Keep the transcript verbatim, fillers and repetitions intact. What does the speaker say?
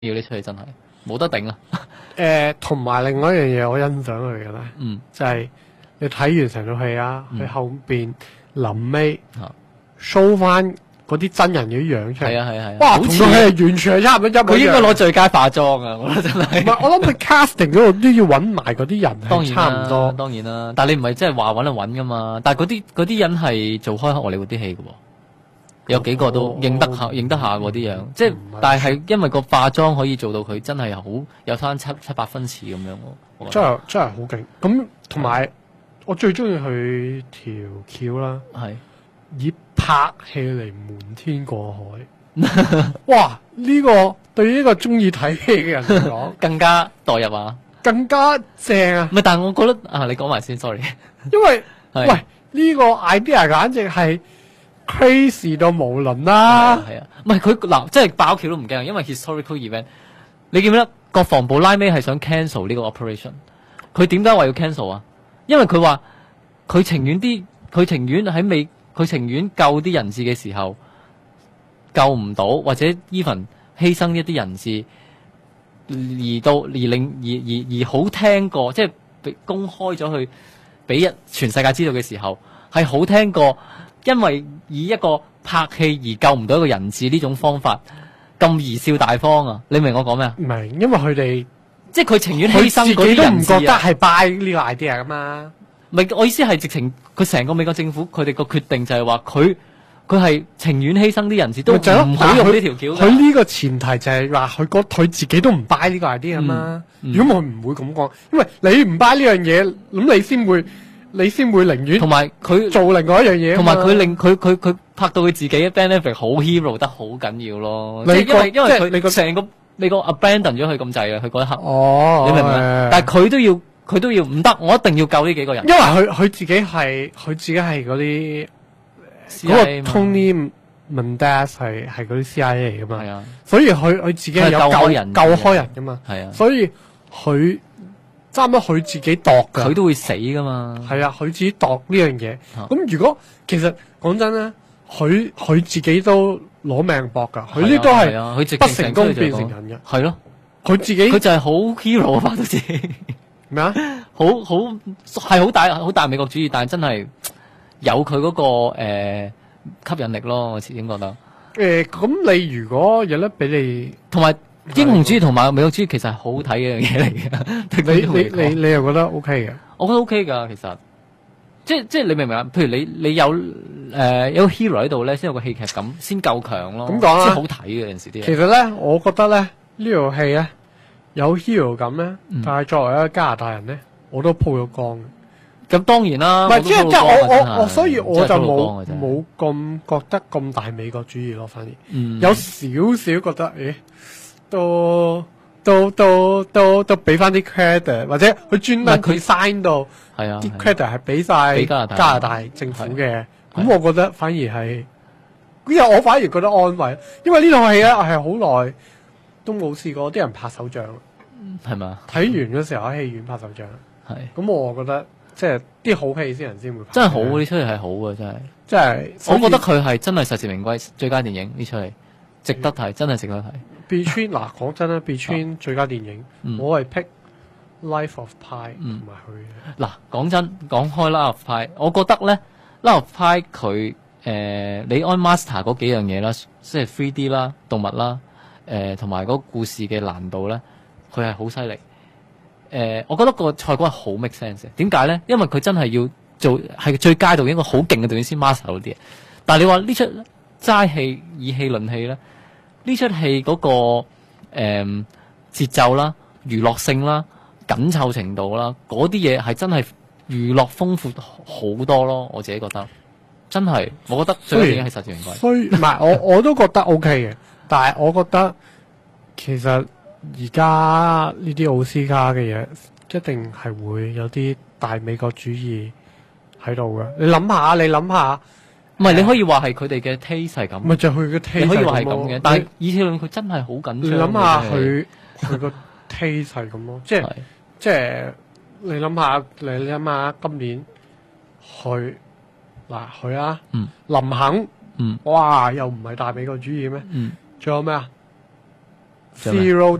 要呢出戲真係冇得頂啊！ 誒，同埋另外一樣嘢我欣賞佢嘅咧， 嗯， 就係你睇完成套戲啊，佢、 嗯、 後邊臨尾 show 翻嗰啲真人嘅樣出嚟， 係啊係啊係啊， 哇，同套戲係完全係差唔多一模一樣。 佢應該攞最佳化妝啊！我覺得真係。 唔係，我諗佢 casting 嗰度都要揾埋嗰啲人當然係差唔多。 當然啦，但係你唔係真係話揾就揾噶嘛？但係嗰啲嗰啲人係做開荷里活啲戲嘅喎。有幾個都認得下，認得下嗰啲樣，即係，但係係因為個化妝可以做到佢真係好有翻七七八分似咁樣喎。 真係真係好勁！咁同埋我最中意佢條橋啦， 係以拍戲嚟瞞天過海。哇！呢個對於呢個中意睇戲嘅人嚟講， 更加代入啊， 更加正啊！ 唔係，但係我覺得啊，你講埋先 ，sorry。 因為喂呢個 idea 簡直係〜crazy 到無倫啦， 係啊，唔係佢嗱，即係爆橋都唔驚，因為 historical event。你記唔記得國防部拉尾係想 cancel 呢個 operation？ 佢點解話要 cancel 啊？因為佢話佢情願啲，佢情願喺未，佢情願救啲人質嘅時候救唔到，或者 even 犧牲一啲人質，而到而令而而而好聽過，即係被公開咗去俾全世界知道嘅時候，係好聽過。因為以一個拍戲而救唔到一個人質呢種方法咁貽笑大方啊！你明我講咩啊？ 明，因為佢哋即係佢情願犧牲嗰啲人質啊！ 佢自己都唔覺得係 buy 呢個 idea 噶嘛？ 唔係，我意思係直情佢成個美國政府佢哋個決定就係話佢佢係情願犧牲啲人質都唔好用呢條橋。 佢呢個前提就係話佢覺佢自己都唔 buy 呢個 idea 啊嘛。如果佢唔會咁講，因為你唔 buy 呢樣嘢，咁你先會。你先會寧願同埋佢做另外一樣嘢， 同埋佢令佢佢佢拍到佢自己嘅 benefit 好 hero 得好緊要咯。 你因為因為佢你個成個你個 abandon 咗佢咁滯啊！佢嗰一刻， 哦， 你明唔明啊？但係佢都要佢都要唔得，我一定要救呢幾個人。 因為佢佢自己係佢自己係嗰啲嗰個 Tony Mendez 係係嗰啲 C I A 嚟噶嘛， 係啊， 所以佢佢自己係有救開人救開人噶嘛， 係啊， 所以佢。差唔多佢自己度噶， 佢都會死噶嘛。 係啊，佢自己度呢樣嘢。咁、啊、如果其實講真咧，佢佢自己都攞命搏噶，佢呢、啊、都係不成功變成人嘅。 係咯， 佢、啊、自己佢就係好 hero 啊！拍到自己咩啊？ 好好係好大好大美國主義，但係真係有佢嗰、那個誒、呃、吸引力咯。我始終覺得。 誒，咁你如果有得俾你， 同埋。英雄主義同埋美國主義其實係好睇嘅一樣嘢嚟嘅。 你你你你又覺得 OK 嘅？ 我覺得 OK 噶，其實即係即係你明唔明啊？譬如你你有誒、呃、有個 hero 喺度咧，先有個戲劇感，先夠強咯。咁講啦，先好睇嘅有陣時啲嘢。 其實咧，我覺得咧呢套戲咧有 hero 感咧、嗯，但係作為一個加拿大人咧，我都鋪咗光嘅。 咁當然啦， 唔係即係即係我我我，所以我就冇冇咁覺得咁大美國主義咯，反而、嗯、有少少覺得誒。都都都都都俾翻啲 credit， 或者佢專登佢 sign 到係啊啲 credit 係俾晒加拿大政府嘅，咁我覺得反而係，因為我反而覺得安慰，因為呢套戲咧係好耐都冇試過啲人拍手掌， 係嘛？ 睇完嗰時候喺戲院拍手掌，係，咁我覺得即係啲好戲先人先會拍， 真係好，呢出戲係好嘅，真係， 即係我覺得佢係真係實至名歸最佳電影呢出戲，值得睇，真係值得睇。 Between 嗱講真啦 Between 最佳電影，嗯、我係 pick Life of Pi 同埋佢。 嗱講真，講開 Life of Pi，我覺得咧 Life of Pi 佢誒李安 master 嗰幾樣嘢啦，即係 three D 啦、動物啦，誒同埋嗰個故事嘅難度咧，佢係好犀利。誒、呃，我覺得個賽果係好 make sense 嘅。點解咧？因為佢真係要做係最佳導演一個好勁嘅導演先 master 到啲嘢。但係你話呢出齋戲以戲論戲咧？呢出戲嗰個誒、嗯、節奏啦、娛樂性啦、緊湊程度啦，嗰啲嘢係真係娛樂豐富好多咯。我自己覺得真係，我覺得最緊要係實至名歸。 所以唔係我我都覺得 OK 嘅，但係我覺得其實而家呢啲奧斯卡嘅嘢一定係會有啲大美國主義喺度嘅。你諗下，你諗下。 唔係，你可以話係佢哋嘅 taste 係咁。 咪就係佢嘅 taste 你可以話係咁嘅，但係以前佢真係好緊張。 你諗下佢佢個 taste 係咁咯，即係即係你諗下，你諗下今年佢嗱佢啊， 嗯、 林肯， 嗯、 哇又唔係大美國主義咩？仲、 嗯、 有咩啊？ 仲有咩 Zero